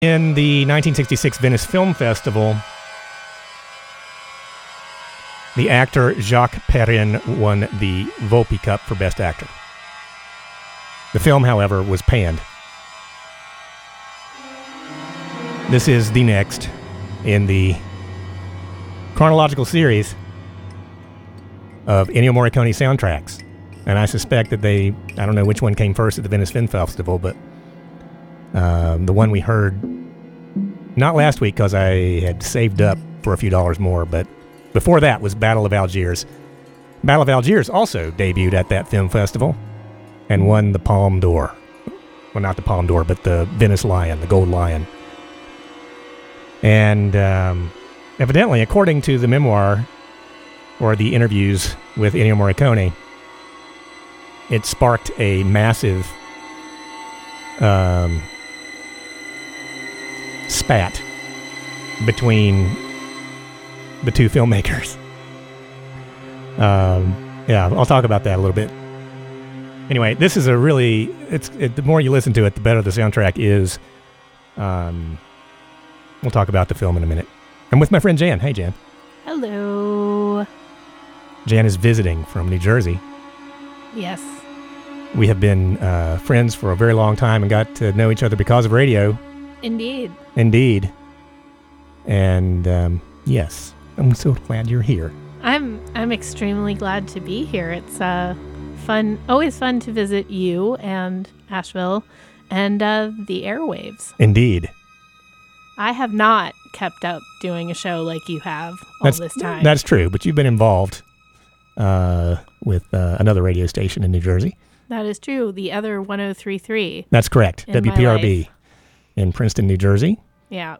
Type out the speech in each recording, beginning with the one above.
In the 1966 Venice Film Festival, the actor Jacques Perrin won the Volpi Cup for Best Actor. The film, however, was panned. This is the next in the chronological series of Ennio Morricone soundtracks. And I suspect that I don't know which one came first at the Venice Film Festival, but the one we heard, not last week because I had saved up for a few dollars more, but before that was Battle of Algiers. Battle of Algiers also debuted at that film festival and won the Palme d'Or. Well, not the Palme d'Or, but the Venice Lion, the Gold Lion. And evidently, according to the memoir or the interviews with Ennio Morricone, it sparked a massive spat between the two filmmakers. Yeah, I'll talk about that a little bit. Anyway, this is the more you listen to it, the better the soundtrack is. We'll talk about the film in a minute. I'm with my friend Jan. Hey, Jan. Hello. Jan is visiting from New Jersey. Yes. We have been friends for a very long time and got to know each other because of radio. Indeed. And yes, I'm so glad you're here. I'm extremely glad to be here. It's fun, always fun to visit you and Asheville and the airwaves. Indeed. I have not kept up doing a show like you have this time. That's true, but you've been involved with another radio station in New Jersey. That is true. The other 103.3. That's correct. WPRB in Princeton, New Jersey. Yeah.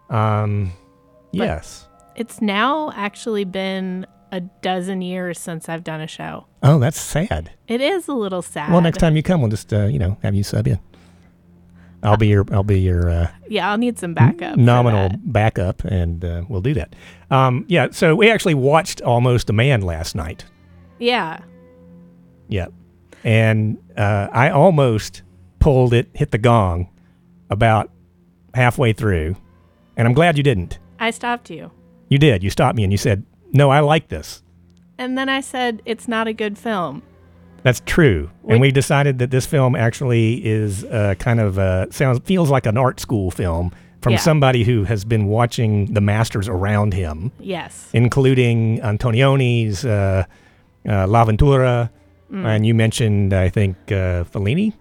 Yes. It's now actually been a dozen years since I've done a show. Oh, that's sad. It is a little sad. Well, next time you come, we'll just have you sub in. I'll be your yeah, I'll need some backup. Nominal backup, and we'll do that. Yeah, so we actually watched Almost a Man last night. Yeah. Yeah. And I almost hit the gong about halfway through, and I'm glad you didn't. I stopped you. You did. You stopped me and you said, "No, I like this." And then I said, "It's not a good film." That's true. And we decided that this film actually is kind of feels like an art school film from somebody who has been watching the masters around him. Yes. Including Antonioni's L'Avventura, and you mentioned, I think, Fellini?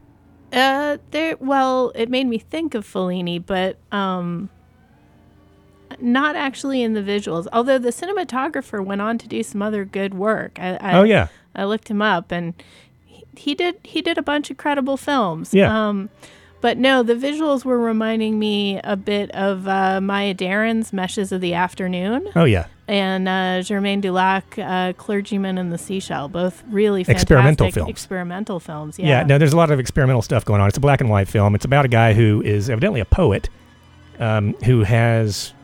It made me think of Fellini, but not actually in the visuals. Although the cinematographer went on to do some other good work. I looked him up, and he did a bunch of credible films. Yeah. But no, the visuals were reminding me a bit of Maya Deren's Meshes of the Afternoon. Oh, yeah. And Germain Dulac, Clergyman and the Seashell, both really fantastic experimental films. Yeah. Yeah, no, there's a lot of experimental stuff going on. It's a black and white film. It's about a guy who is evidently a poet who is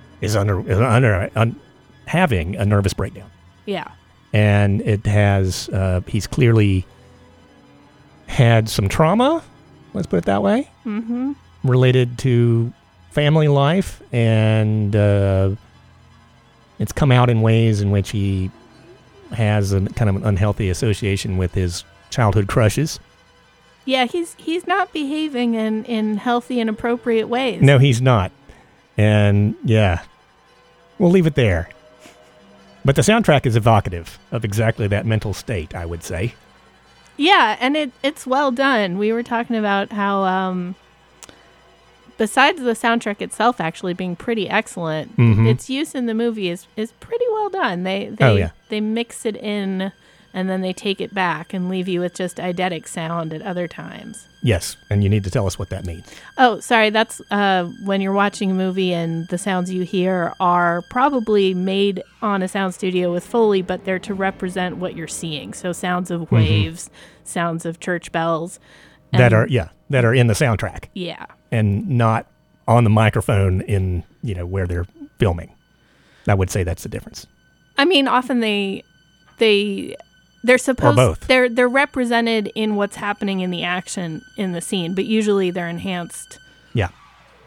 having a nervous breakdown. Yeah. And it has, he's clearly had some trauma, let's put it that way, related to family life, and it's come out in ways in which he has a kind of an unhealthy association with his childhood crushes. Yeah, he's not behaving in healthy and appropriate ways. No, he's not. And yeah, we'll leave it there. But the soundtrack is evocative of exactly that mental state, I would say. Yeah, and it's well done. We were talking about how, besides the soundtrack itself actually being pretty excellent, its use in the movie is pretty well done. They mix it in, and then they take it back and leave you with just eidetic sound at other times. Yes, and you need to tell us what that means. Oh, sorry, that's when you're watching a movie and the sounds you hear are probably made on a sound studio with Foley, but they're to represent what you're seeing. So sounds of waves, sounds of church bells. That are in the soundtrack. Yeah. And not on the microphone in, where they're filming. I would say that's the difference. I mean, often they're supposed, or both. They're represented in what's happening in the action in the scene, but usually they're enhanced. Yeah.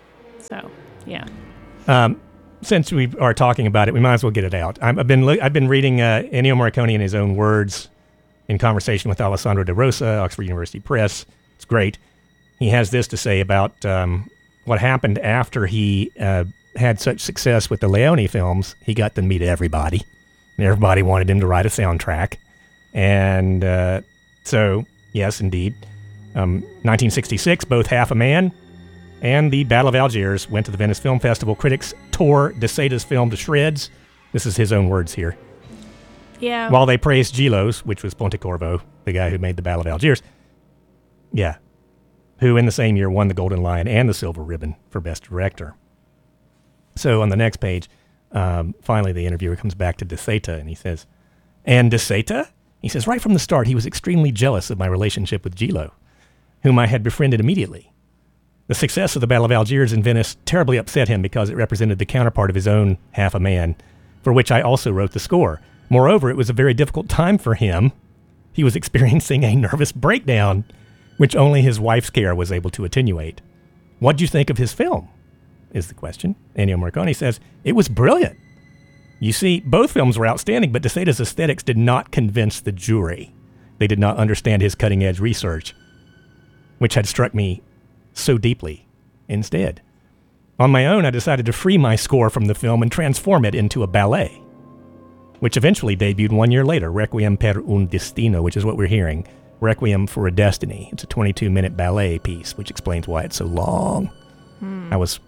So, yeah. Since we are talking about it, we might as well get it out. I've been reading Ennio Morricone in his own words in conversation with Alessandro De Rosa, Oxford University Press. It's great. He has this to say about what happened after he had such success with the Leone films. He got to meet everybody, and everybody wanted him to write a soundtrack. And so, yes, indeed. 1966, both Half a Man and The Battle of Algiers went to the Venice Film Festival. Critics tore De Seda's film to shreds. This is his own words here. Yeah. While they praised Gilos, which was Pontecorvo, the guy who made The Battle of Algiers. Yeah. Who in the same year won the Golden Lion and the Silver Ribbon for Best Director. So on the next page, finally the interviewer comes back to De Seta and he says, "And De Seta?" He says, "Right from the start, he was extremely jealous of my relationship with Gilo, whom I had befriended immediately. The success of the Battle of Algiers in Venice terribly upset him because it represented the counterpart of his own Half a Man, for which I also wrote the score. Moreover, it was a very difficult time for him. He was experiencing a nervous breakdown, which only his wife's care was able to attenuate. What do you think of his film?" is the question. Ennio Morricone says, "It was brilliant. You see, both films were outstanding, but De Seda's aesthetics did not convince the jury. They did not understand his cutting-edge research, which had struck me so deeply instead. On my own, I decided to free my score from the film and transform it into a ballet, which eventually debuted 1 year later, Requiem per un Destino, which is what we're hearing, Requiem for a Destiny. It's a 22-minute ballet piece, which explains why it's so long." I was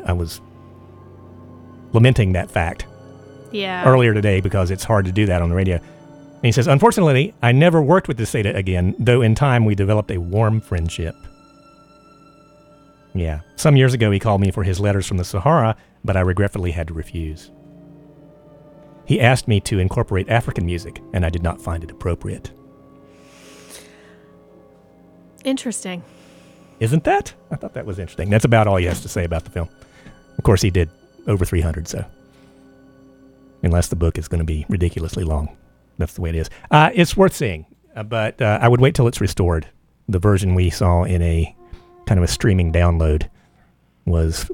lamenting that fact earlier today because it's hard to do that on the radio. And he says, "Unfortunately, I never worked with De Seta again, though in time we developed a warm friendship." Yeah. Some years ago, he called me for his Letters from the Sahara, but I regretfully had to refuse. He asked me to incorporate African music, and I did not find it appropriate. Interesting. Isn't that? I thought that was interesting. That's about all he has to say about the film. Of course, he did over 300, so unless the book is going to be ridiculously long. That's the way it is. It's worth seeing, but I would wait till it's restored. The version we saw in a kind of a streaming download was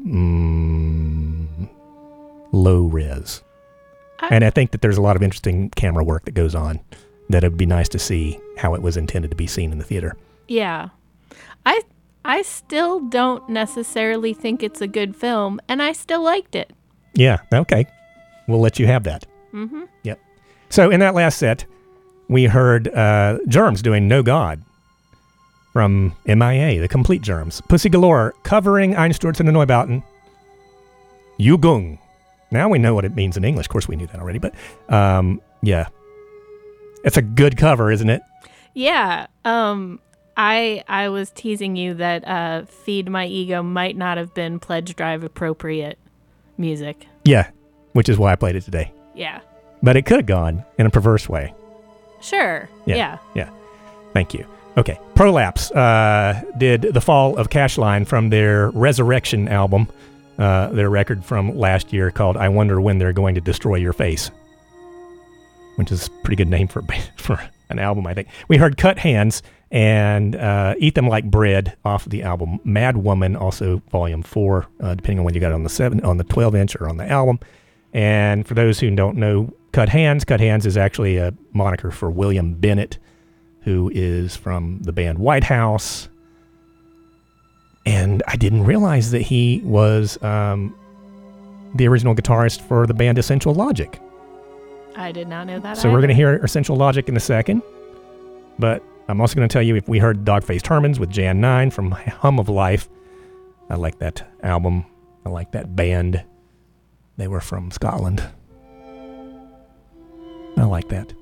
low res. And I think that there's a lot of interesting camera work that goes on that it would be nice to see how it was intended to be seen in the theater. Yeah. I still don't necessarily think it's a good film, and I still liked it. Yeah, okay. We'll let you have that. Mm-hmm. Yep. So in that last set, we heard Germs doing No God from MIA, the complete Germs. Pussy Galore covering Einstürzen und Neubauten. Jugung. Now we know what it means in English. Of course, we knew that already, but yeah. It's a good cover, isn't it? Yeah. I was teasing you that Feed My Ego might not have been Pledge Drive appropriate music. Yeah, which is why I played it today. Yeah. But it could have gone in a perverse way. Sure. Yeah. Thank you. Okay. Prolapse did The Fall of Cashline from their Resurrection album, their record from last year called I Wonder When They're Going to Destroy Your Face, which is a pretty good name for an album, I think. We heard Cut Hands and Eat Them Like Bread off of the album Mad Woman, also Volume 4, depending on when you got it on the 12-inch or on the album. And for those who don't know Cut Hands is actually a moniker for William Bennett, who is from the band White House. And I didn't realize that he was the original guitarist for the band Essential Logic. I did not know that. So we're going to hear Essential Logic in a second. But I'm also going to tell you if we heard Dog-Faced Hermans with Jan 9 from Hum of Life. I like that album. I like that band. They were from Scotland. I like that.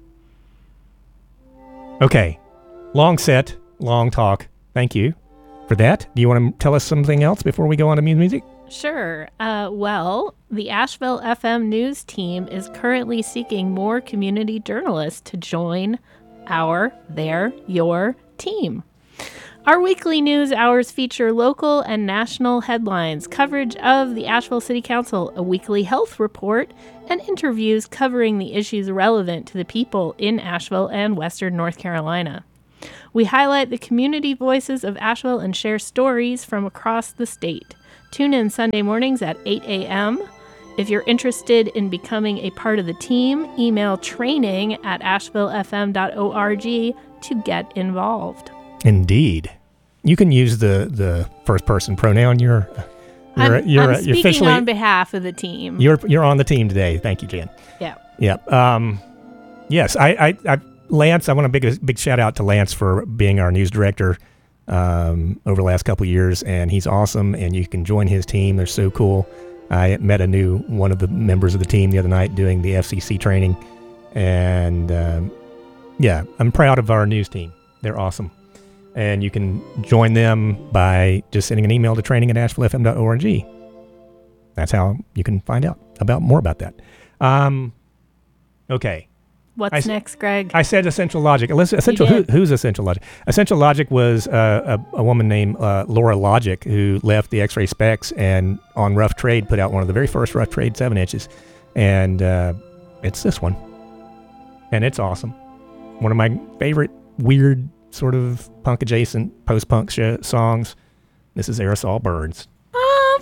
Okay. Long set, long talk. Thank you for that. Do you want to tell us something else before we go on to music? Sure. Well, the Asheville FM news team is currently seeking more community journalists to join your team. Our weekly news hours feature local and national headlines, coverage of the Asheville City Council, a weekly health report, and interviews covering the issues relevant to the people in Asheville and Western North Carolina. We highlight the community voices of Asheville and share stories from across the state. Tune in Sunday mornings at 8 a.m. If you're interested in becoming a part of the team, email training@ashevillefm.org to get involved. Indeed. You can use the first person pronoun. I'm speaking officially on behalf of the team. You're on the team today. Thank you, Jen. Yeah. Yep. Yes, I Lance, I want a big shout out to Lance for being our news director over the last couple of years, and he's awesome, and you can join his team. They're so cool. I met one of the members of the team the other night doing the FCC training, and I'm proud of our news team. They're awesome. And you can join them by just sending an email to training@ashevillefm.org. That's how you can find out more about that. Okay. What's next, Greg? I said Essential Logic. Who's Essential Logic? Essential Logic was a woman named Laura Logic who left the X-Ray Specs and on Rough Trade put out one of the very first Rough Trade 7-inches. And it's this one. And it's awesome. One of my favorite weird sort of punk-adjacent post-punk songs. This is Aerosol Burns.